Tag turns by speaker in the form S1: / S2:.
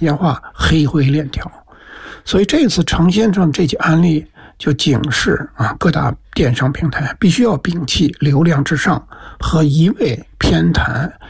S1: 业化、黑灰链条。所以这次程先生这起案例就警示各大电商平台必须要摒弃流量至上和一味偏袒